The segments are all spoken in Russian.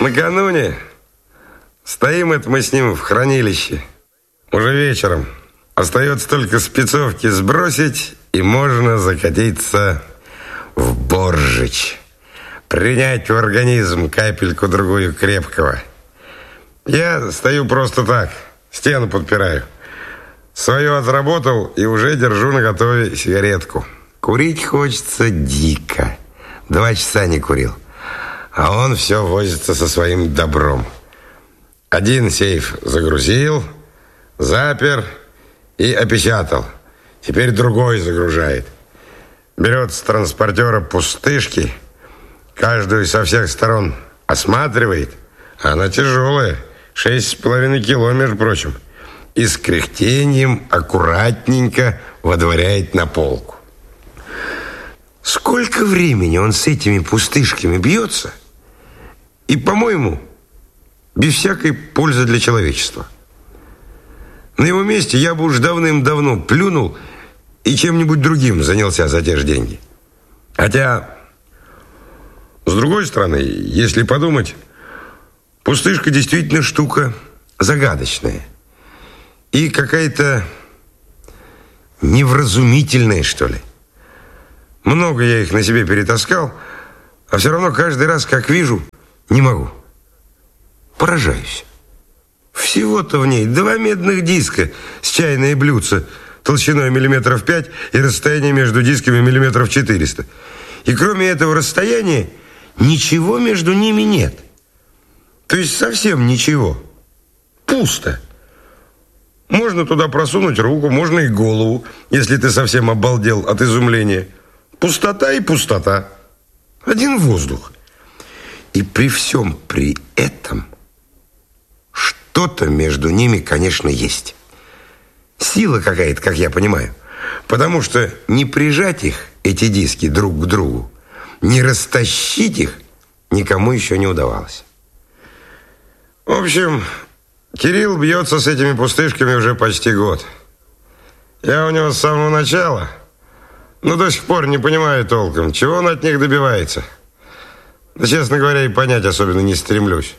Накануне стоим это мы с ним в хранилище. Уже вечером. Остается только спецовки сбросить, и можно закатиться в боржич. Принять в организм капельку-другую крепкого. Я стою просто так, стену подпираю. Свое отработал и уже держу наготове сигаретку. Курить хочется дико. 2 часа не курил. А он все возится со своим добром. Один сейф загрузил, запер и опечатал. Теперь другой загружает. Берет с транспортера пустышки, каждую со всех сторон осматривает. Она тяжелая, 6,5 кило, между прочим. И с кряхтением аккуратненько водворяет на полку. Сколько времени он с этими пустышками бьется, и, по-моему, без всякой пользы для человечества. На его месте я бы уж давным-давно плюнул и чем-нибудь другим занялся за те же деньги. Хотя, с другой стороны, если подумать, пустышка действительно штука загадочная. И какая-то невразумительная, что ли. Много я их на себе перетаскал, а все равно каждый раз, как вижу, не могу. Поражаюсь. Всего-то в ней 2 медных диска с чайное блюдце толщиной 5 миллиметров и расстояние между дисками 400 миллиметров. И кроме этого расстояния ничего между ними нет. То есть совсем ничего. Пусто. Можно туда просунуть руку, можно и голову, если ты совсем обалдел от изумления. Пустота и пустота. Один воздух. И при всем при этом что-то между ними, конечно, есть. Сила какая-то, как я понимаю. Потому что не прижать их, эти диски, друг к другу, не растащить их никому еще не удавалось. В общем, Кирилл бьется с этими пустышками уже почти год. Я у него с самого начала, но до сих пор не понимаю толком, чего он от них добивается. Да, честно говоря, и понять особенно не стремлюсь.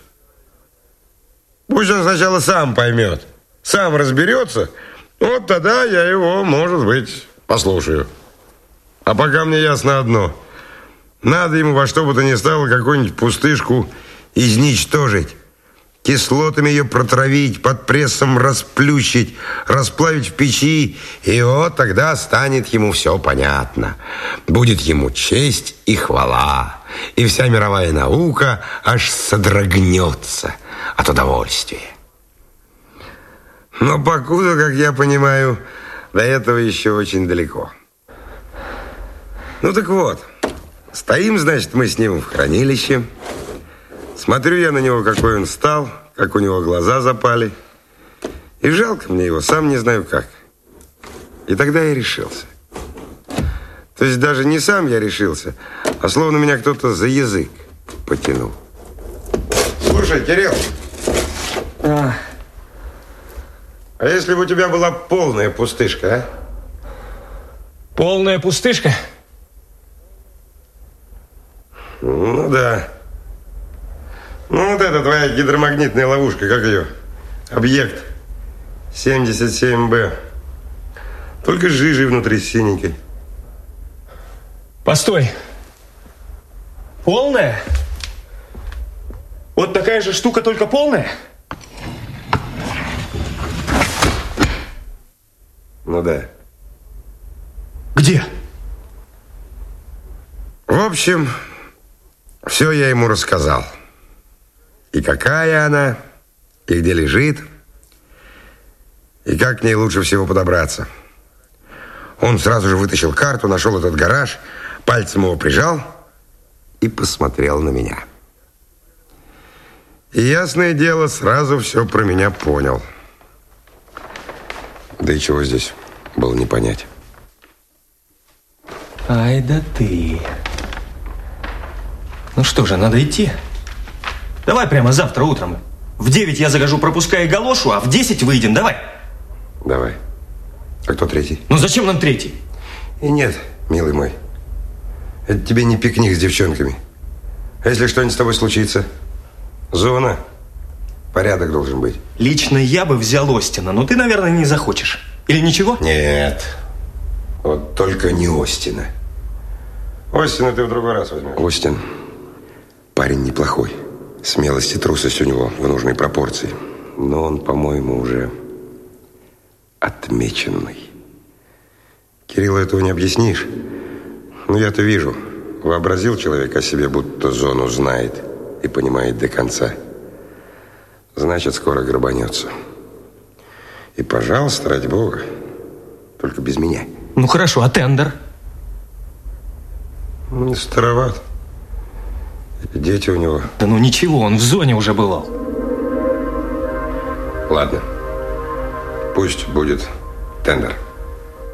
Пусть он сначала сам поймет, сам разберется, вот тогда я его, может быть, послушаю. А пока мне ясно одно. Надо ему во что бы то ни стало какую-нибудь пустышку изничтожить. Кислотами ее протравить, под прессом расплющить, расплавить в печи, и вот тогда станет ему все понятно. Будет ему честь и хвала, и вся мировая наука аж содрогнется от удовольствия. Но покуда, как я понимаю, до этого еще очень далеко. Ну так вот, стоим, значит, мы с ним в хранилище. Смотрю я на него, какой он стал, как у него глаза запали. И жалко мне его, сам не знаю как. И тогда я решился. То есть даже не сам я решился, а словно меня кто-то за язык потянул. Слушай, Кирилл. А если бы у тебя была полная пустышка, а? Полная пустышка? Ну да. Ну вот это твоя гидромагнитная ловушка, как ее? Объект 77Б. Только с жижей внутри синенькой. Постой. Полная? Вот такая же штука, только полная? Ну да. Где? В общем, все я ему рассказал. И какая она, и где лежит, и как к ней лучше всего подобраться. Он сразу же вытащил карту, нашел этот гараж, пальцем его прижал и посмотрел на меня. И, ясное дело, сразу все про меня понял. Да и чего здесь было не понять. Ай да ты. Ну что же, надо идти. Давай прямо завтра утром. В 9 я загожу пропуска и галошу, а в 10 выйдем. Давай. Давай. А кто третий? Ну зачем нам третий? И нет, милый мой. Это тебе не пикник с девчонками. А если что-нибудь с тобой случится? Зона. Порядок должен быть. Лично я бы взял Остина, но ты, наверное, не захочешь. Или ничего? Нет. Вот только не Остина. Остина ты в другой раз возьмешь. Остин парень неплохой. Смелость и трусость у него в нужной пропорции. Но он, по-моему, уже отмеченный. Кириллу этого не объяснишь. Но я-то вижу. Вообразил человек о себе, будто зону знает и понимает до конца. Значит, скоро грабанется. И, пожалуйста, ради бога, только без меня. Ну хорошо, а тендер? Староват. Дети у него. Да ну ничего, он в зоне уже бывал. Ладно. Пусть будет тендер.